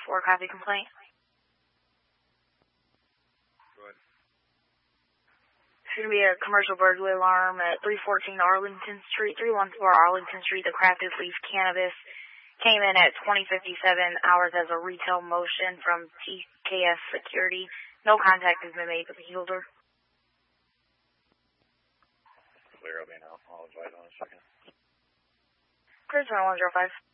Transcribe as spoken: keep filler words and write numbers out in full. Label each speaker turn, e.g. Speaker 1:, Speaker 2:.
Speaker 1: four, copy complaint.
Speaker 2: Go ahead.
Speaker 1: It's going to be a commercial burglary alarm at three fourteen Arlington Street, three one four Arlington Street. The Crafted Leaf Cannabis came in at twenty fifty-seven hours as a retail motion from T K S Security. No contact has been made with the holder.
Speaker 2: Clear, I'll be now. I'll advise on a second.
Speaker 1: Clear, one zero five.